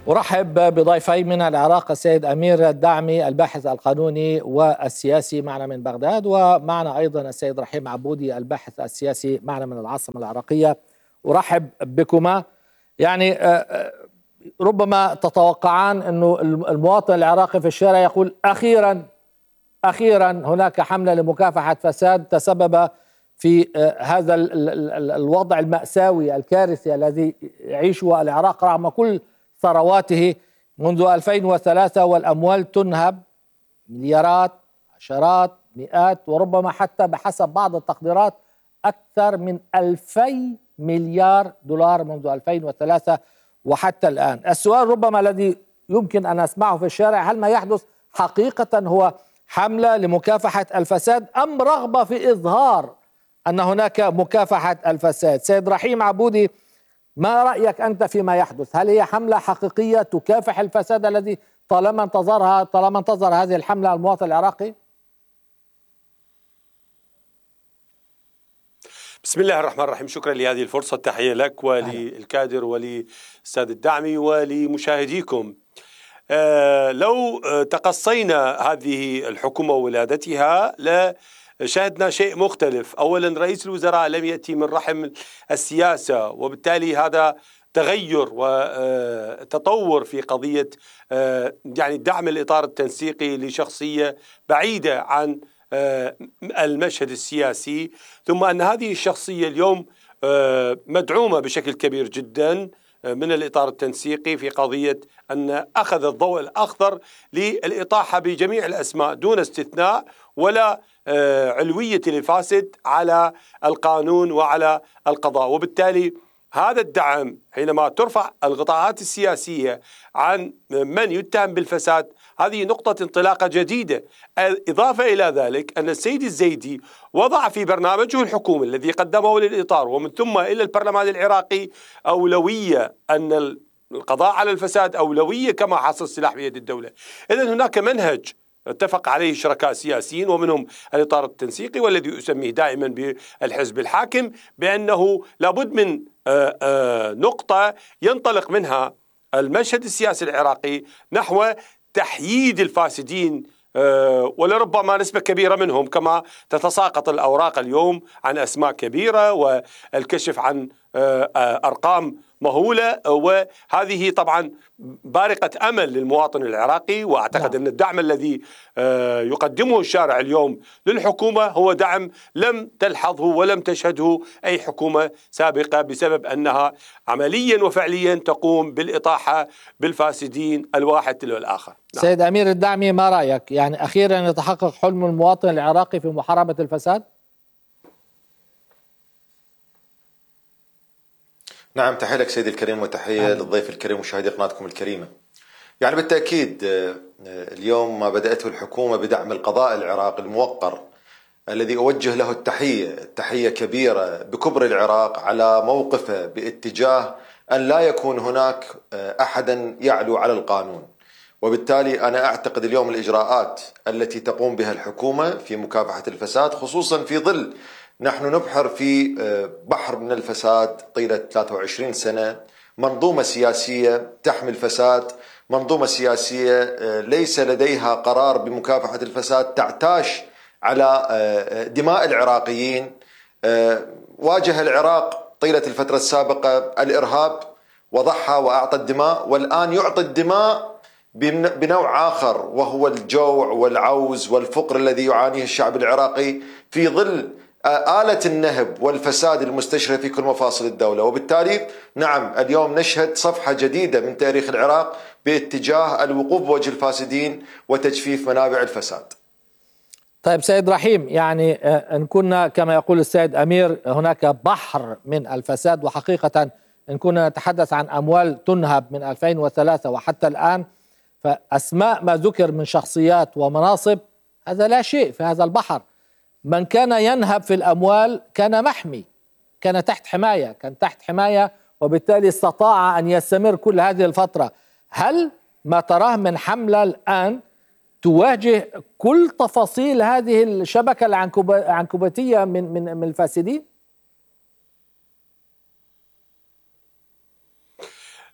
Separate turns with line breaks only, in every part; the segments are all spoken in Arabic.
أرحب بضيفي من العراق السيد أمير الدعمي الباحث القانوني والسياسي معنا من بغداد، ومعنا أيضا السيد رحيم عبودي الباحث السياسي معنا من العاصمة العراقية. أرحب بكما. يعني ربما تتوقعان أنه المواطن العراقي في الشارع يقول أخيرا هناك حملة لمكافحة فساد تسبب في هذا الوضع المأساوي الكارثي الذي يعيشه العراق رغم كل ثرواته منذ 2003، والأموال تنهب مليارات، عشرات، مئات، وربما حتى بحسب بعض التقديرات أكثر من 2000 مليار دولار منذ 2003 وحتى الآن. السؤال ربما الذي يمكن أن أسمعه في الشارع: هل ما يحدث حقيقة هو حملة لمكافحة الفساد أم رغبة في إظهار أن هناك مكافحة الفساد؟ سيد رحيم عبودي، ما رأيك أنت فيما يحدث؟ هل هي حملة حقيقية تكافح الفساد الذي طالما انتظر هذه الحملة المواطن العراقي؟
بسم الله الرحمن الرحيم. شكرا لهذه الفرصة، تحية لك وللكادر وللأستاذ الدعمي ولمشاهديكم. لو تقصينا هذه الحكومة وولادتها شاهدنا شيء مختلف. أولا، رئيس الوزراء لم يأتي من رحم السياسة، وبالتالي هذا تغير وتطور في قضية يعني دعم الإطار التنسيقي لشخصية بعيدة عن المشهد السياسي، ثم أن هذه الشخصية اليوم مدعومة بشكل كبير جدا من الإطار التنسيقي في قضية أن أخذ الضوء الأخضر للإطاحة بجميع الأسماء دون استثناء ولا علوية الفاسد على القانون وعلى القضاء. وبالتالي هذا الدعم حينما ترفع القطاعات السياسية عن من يتهم بالفساد، هذه نقطة انطلاقة جديدة. إضافة إلى ذلك أن السيد الزيدي وضع في برنامجه الحكومي الذي قدمه للإطار ومن ثم إلى البرلمان العراقي أولوية، أن القضاء على الفساد أولوية كما حصل السلاح بيد الدولة. إذن هناك منهج اتفق عليه شركاء سياسيين ومنهم الإطار التنسيقي والذي أسميه دائما بالحزب الحاكم، بأنه لابد من نقطة ينطلق منها المشهد السياسي العراقي نحو تحييد الفاسدين، ولربما نسبة كبيرة منهم كما تتساقط الأوراق اليوم عن أسماء كبيرة والكشف عن أرقام مهولة، وهذه طبعا بارقة أمل للمواطن العراقي. وأعتقد أن الدعم الذي يقدمه الشارع اليوم للحكومة هو دعم لم تلحظه ولم تشهده أي حكومة سابقة، بسبب أنها عمليا وفعليا تقوم بالإطاحة بالفاسدين الواحد تلو الآخر.
سيد أمير الدعمي، ما رأيك؟ يعني أخيرا يتحقق حلم المواطن العراقي في محاربة الفساد؟
نعم، تحية لك سيدي الكريم وتحية للضيف الكريم ومشاهدي قناتكم الكريمة. يعني بالتأكيد اليوم ما بدأته الحكومة بدعم القضاء العراقي الموقر الذي أوجه له التحية كبيرة بكبر العراق على موقفه باتجاه أن لا يكون هناك أحدا يعلو على القانون. وبالتالي أنا أعتقد اليوم الإجراءات التي تقوم بها الحكومة في مكافحة الفساد، خصوصا في ظل نحن نبحر في بحر من الفساد طيلة 23 سنة، منظومة سياسية تحمي الفساد، منظومة سياسية ليس لديها قرار بمكافحة الفساد، تعتاش على دماء العراقيين. واجه العراق طيلة الفترة السابقة الإرهاب وضحى وأعطى الدماء، والآن يعطي الدماء بنوع آخر وهو الجوع والعوز والفقر الذي يعانيه الشعب العراقي في ظل آلة النهب والفساد المستشرى في كل مفاصل الدولة. وبالتالي نعم، اليوم نشهد صفحة جديدة من تاريخ العراق باتجاه الوقوف بوجه الفاسدين وتجفيف منابع الفساد.
طيب سيد رحيم، يعني إن كنا كما يقول السيد أمير هناك بحر من الفساد، وحقيقة إن كنا نتحدث عن أموال تنهب من 2003 وحتى الآن، فأسماء ما ذكر من شخصيات ومناصب هذا لا شيء في هذا البحر. من كان ينهب في الأموال كان محمي، كان تحت حماية وبالتالي استطاع أن يستمر كل هذه الفترة. هل ما تراه من حملة الآن تواجه كل تفاصيل هذه الشبكة العنكبوتية من الفاسدين؟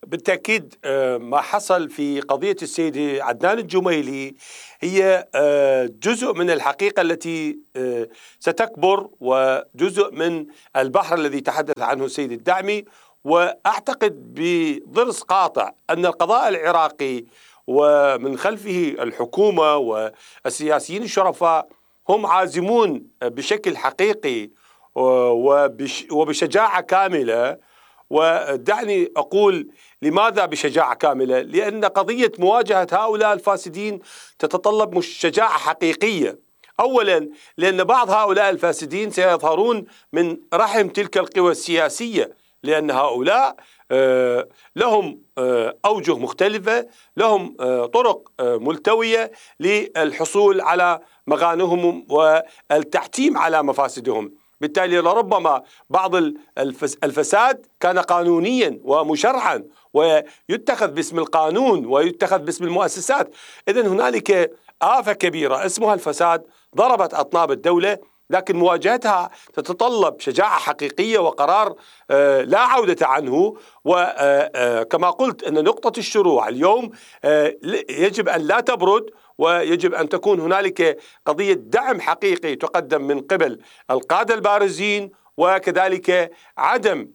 بالتأكيد ما حصل في قضية السيد عدنان الجميلي هي جزء من الحقيقة التي ستكبر، وجزء من البحر الذي تحدث عنه السيد الدعمي. وأعتقد بضرس قاطع أن القضاء العراقي ومن خلفه الحكومة والسياسيين الشرفاء هم عازمون بشكل حقيقي وبشجاعة كاملة. ودعني أقول لماذا بشجاعة كاملة؟ لأن قضية مواجهة هؤلاء الفاسدين تتطلب شجاعة حقيقية. أولا لأن بعض هؤلاء الفاسدين سيظهرون من رحم تلك القوى السياسية، لأن هؤلاء لهم أوجه مختلفة، لهم طرق ملتوية للحصول على مغانمهم والتحتيم على مفاسدهم. بالتالي لربما بعض الفساد كان قانونيا ومشرعا ويتخذ باسم القانون ويتخذ باسم المؤسسات. إذن هنالك آفة كبيرة اسمها الفساد ضربت أطناب الدولة، لكن مواجهتها تتطلب شجاعة حقيقية وقرار لا عودة عنه. وكما قلت أن نقطة الشروع اليوم يجب أن لا تبرد، ويجب أن تكون هنالك قضية دعم حقيقي تقدم من قبل القادة البارزين، وكذلك عدم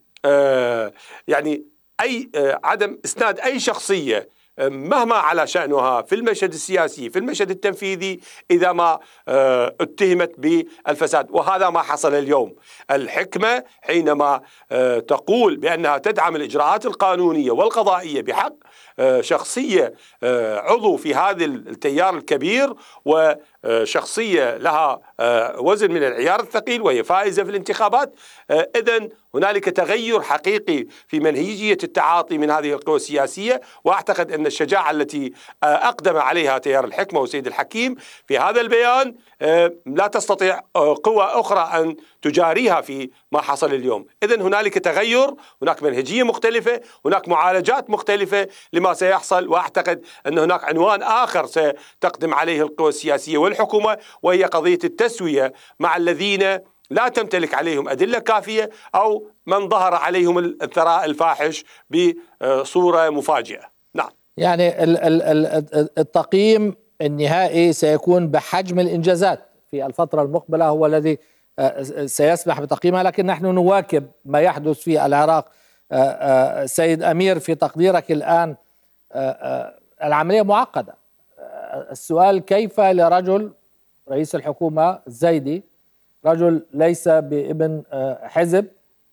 عدم إسناد أي شخصية مهما على شأنها في المشهد السياسي في المشهد التنفيذي إذا ما اتهمت بالفساد. وهذا ما حصل اليوم. الحكمة حينما تقول بأنها تدعم الإجراءات القانونية والقضائية بحق شخصية عضو في هذا التيار الكبير، وشخصية لها وزن من العيار الثقيل وهي فائزة في الانتخابات، إذن هنالك تغير حقيقي في منهجية التعاطي من هذه القوى السياسية. وأعتقد أن الشجاعة التي أقدم عليها تيار الحكمة وسيد الحكيم في هذا البيان لا تستطيع قوى أخرى أن تجاريها في ما حصل اليوم. إذن هنالك تغير، هناك منهجية مختلفة، هناك معالجات مختلفة لما سيحصل. وأعتقد أن هناك عنوان آخر ستقدم عليه القوى السياسية والحكومة، وهي قضية التسوية مع الذين لا تمتلك عليهم أدلة كافية أو من ظهر عليهم الثراء الفاحش بصورة مفاجئة. نعم،
يعني التقييم النهائي سيكون بحجم الإنجازات في الفترة المقبلة هو الذي سيسمح بتقييمها، لكن نحن نواكب ما يحدث في العراق. سيد أمير، في تقديرك الآن العملية معقدة. السؤال كيف لرجل رئيس الحكومة الزيدي، رجل ليس بابن حزب،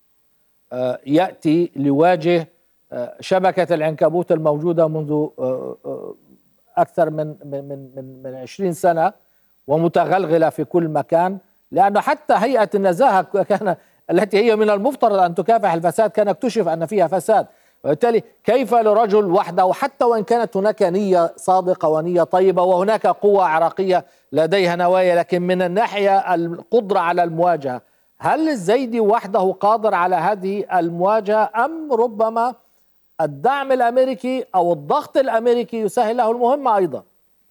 يأتي ليواجه شبكة العنكبوت الموجودة منذ أكثر من 20 سنة ومتغلغلة في كل مكان، لأنه حتى هيئة النزاهة التي هي من المفترض أن تكافح الفساد كان اكتشف أن فيها فساد. وبالتالي كيف لرجل وحده، حتى وإن كانت هناك نية صادقة ونية طيبة وهناك قوة عراقية لديها نوايا، لكن من الناحية القدرة على المواجهة، هل الزيدي وحده قادر على هذه المواجهة أم ربما الدعم الأمريكي أو الضغط الأمريكي يسهل له المهمة أيضا؟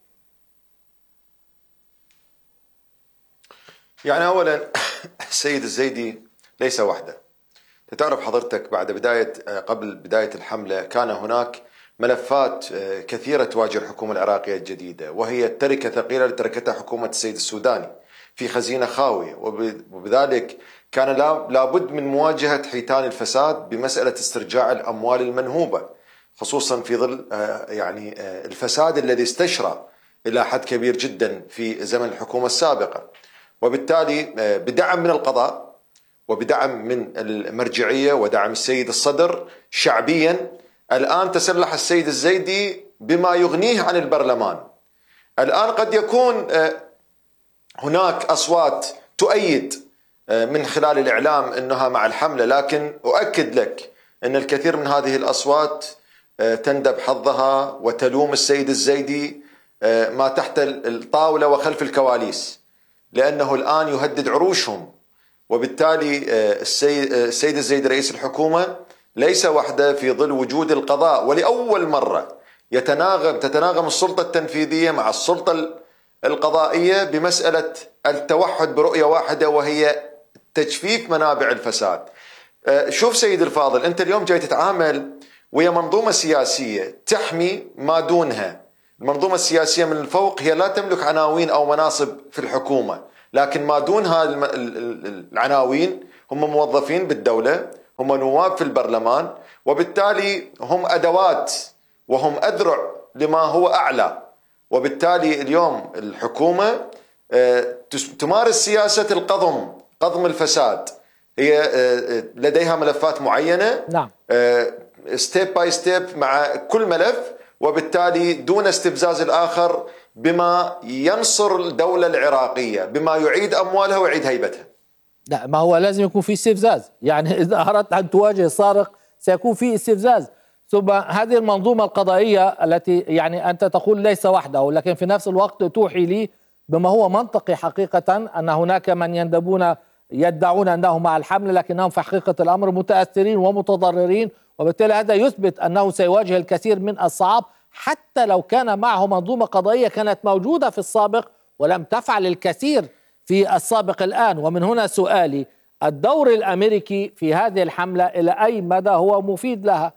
يعني أولا السيد الزيدي ليس وحده. تعرف حضرتك قبل بداية الحملة كان هناك ملفات كثيرة تواجه الحكومة العراقية الجديدة، وهي التركة ثقيلة اللي تركتها حكومة السيد السوداني في خزينة خاوية، وبذلك كان لابد من مواجهة حيتان الفساد بمسألة استرجاع الأموال المنهوبة، خصوصا في ظل الفساد الذي استشرى إلى حد كبير جدا في زمن الحكومة السابقة. وبالتالي بدعم من القضاء وبدعم من المرجعية ودعم السيد الصدر شعبيا، الآن تسلح السيد الزيدي بما يغنيه عن البرلمان. الآن قد يكون هناك أصوات تؤيد من خلال الإعلام أنها مع الحملة، لكن أؤكد لك أن الكثير من هذه الأصوات تندب حظها وتلوم السيد الزيدي ما تحت الطاولة وخلف الكواليس، لأنه الآن يهدد عروشهم. وبالتالي السيد الزيدي رئيس الحكومة ليس وحده في ظل وجود القضاء، ولأول مرة تتناغم السلطة التنفيذية مع السلطة القضائية بمسألة التوحد برؤية واحدة، وهي تجفيف منابع الفساد. شوف سيد الفاضل، أنت اليوم جاي تتعامل وهي منظومة سياسية تحمي ما دونها. المنظومة السياسية من الفوق هي لا تملك عناوين أو مناصب في الحكومة، لكن ما دون هذه العناوين هم موظفين بالدولة، هم نواب في البرلمان، وبالتالي هم أدوات وهم أذرع لما هو أعلى. وبالتالي اليوم الحكومة تمارس سياسة القضم، قضم الفساد. هي لديها ملفات معينة،
نعم،
ستيب باي ستيب مع كل ملف، وبالتالي دون استفزاز الآخر بما ينصر الدولة العراقية، بما يعيد أموالها ويعيد هيبتها.
لا، ما هو لازم يكون في استفزاز، يعني إذا أردت أن تواجه سارق سيكون في استفزاز. ثم هذه المنظومة القضائية التي يعني أنت تقول ليس وحده، لكن في نفس الوقت توحي لي بما هو منطقي حقيقة أن هناك من يدعون أنه مع الحملة، لكنهم في حقيقة الأمر متأثرين ومتضررين، وبالتالي هذا يثبت أنه سيواجه الكثير من الصعاب حتى لو كان معه منظومة قضائية كانت موجودة في السابق ولم تفعل الكثير في السابق الآن. ومن هنا سؤالي، الدور الأمريكي في هذه الحملة إلى أي مدى هو مفيد لها؟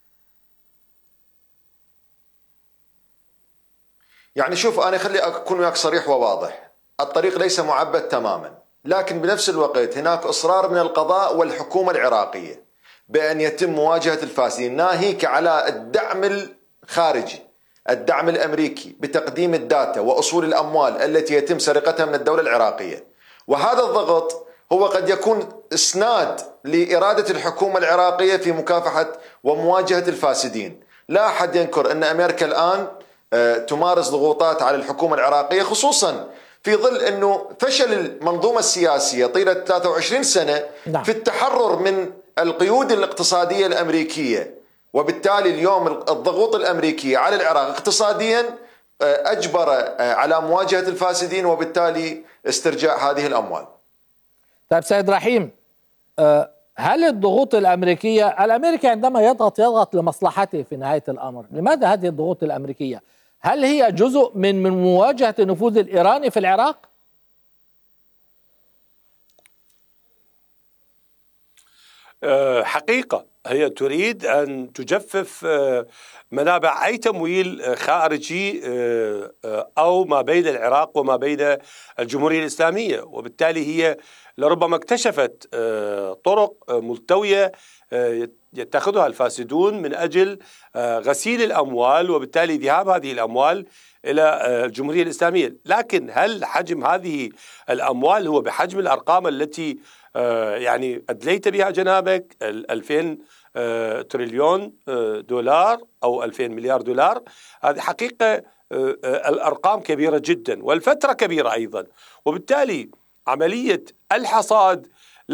يعني شوف، أنا خلي أكون وياك صريح وواضح، الطريق ليس معبد تماما، لكن بنفس الوقت هناك إصرار من القضاء والحكومة العراقية بأن يتم مواجهة الفاسدين، ناهيك على الدعم الخارجي، الدعم الأمريكي بتقديم الداتا وأصول الأموال التي يتم سرقتها من الدولة العراقية. وهذا الضغط هو قد يكون إسناد لإرادة الحكومة العراقية في مكافحة ومواجهة الفاسدين. لا أحد ينكر أن أمريكا الآن تمارس ضغوطات على الحكومة العراقية، خصوصا في ظل أنه فشل المنظومة السياسية طيلة 23 سنة في التحرر من القيود الاقتصادية الأمريكية. وبالتالي اليوم الضغوط الأمريكية على العراق اقتصاديا أجبر على مواجهة الفاسدين وبالتالي استرجاع هذه الأموال.
طيب سيد رحيم، هل الضغوط الأمريكية، الأمريكي عندما يضغط لمصلحته في نهاية الأمر، لماذا هذه الضغوط الأمريكية؟ هل هي جزء من مواجهة النفوذ الإيراني في العراق؟
حقيقة هي تريد أن تجفف منابع أي تمويل خارجي أو ما بين العراق وما بين الجمهورية الإسلامية، وبالتالي هي لربما اكتشفت طرق ملتوية يتخذها الفاسدون من أجل غسيل الأموال، وبالتالي ذهاب هذه الأموال إلى الجمهورية الإسلامية. لكن هل حجم هذه الأموال هو بحجم الأرقام التي يعني أدليت بها جنابك 2000 تريليون دولار أو 2000 مليار دولار؟ هذه حقيقة الأرقام كبيرة جدا والفترة كبيرة أيضا، وبالتالي عملية الحصاد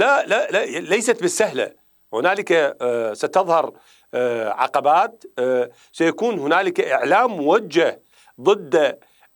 ليست بالسهلة. هنالك ستظهر عقبات، سيكون هنالك إعلام موجه ضد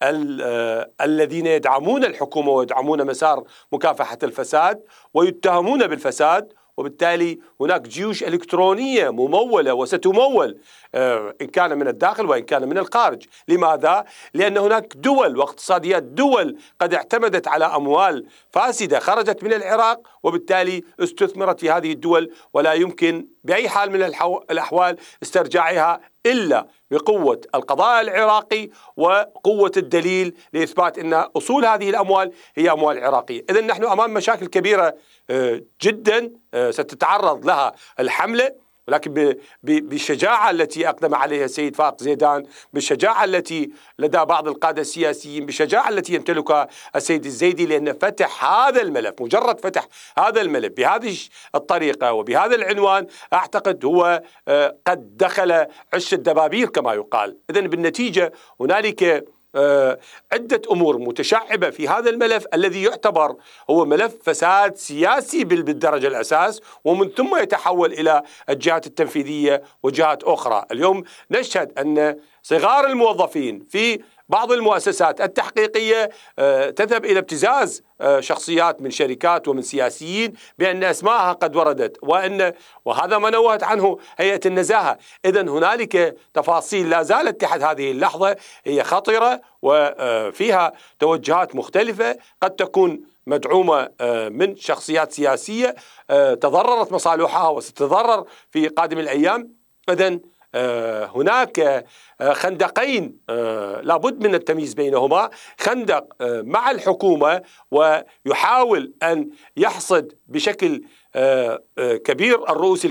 الذين يدعمون الحكومة ويدعمون مسار مكافحة الفساد ويتهمون بالفساد، وبالتالي هناك جيوش إلكترونية ممولة وستمول إن كان من الداخل وإن كان من الخارج. لماذا؟ لأن هناك دول واقتصاديات دول قد اعتمدت على أموال فاسدة خرجت من العراق، وبالتالي استثمرت في هذه الدول، ولا يمكن بأي حال من الأحوال استرجاعها إلا بقوة القضاء العراقي وقوة الدليل لإثبات أن أصول هذه الأموال هي أموال عراقية. إذن نحن أمام مشاكل كبيرة جدا ستتعرض لها الحملة، ولكن بالشجاعة التي أقدم عليها السيد فائق زيدان، بالشجاعة التي لدى بعض القادة السياسيين، بالشجاعة التي يمتلكها السيد الزيدي، لأن فتح هذا الملف، مجرد فتح هذا الملف بهذه الطريقة وبهذا العنوان، أعتقد هو قد دخل عش الدبابير كما يقال. إذن بالنتيجة هنالك عدة أمور متشعبة في هذا الملف الذي يعتبر هو ملف فساد سياسي بالدرجة الأساس، ومن ثم يتحول إلى الجهات التنفيذية وجهات أخرى. اليوم نشهد أن صغار الموظفين في بعض المؤسسات التحقيقية تذهب إلى ابتزاز شخصيات من شركات ومن سياسيين بأن أسماءها قد وردت، وهذا ما نوهت عنه هيئة النزاهة. إذن هنالك تفاصيل لا زالت تحت هذه اللحظة هي خطرة وفيها توجهات مختلفة قد تكون مدعومة من شخصيات سياسية تضررت مصالحها وستتضرر في قادم الأيام. إذن هناك خندقين لابد من التمييز بينهما، خندق مع الحكومة ويحاول أن يحصد بشكل كبير الرؤوس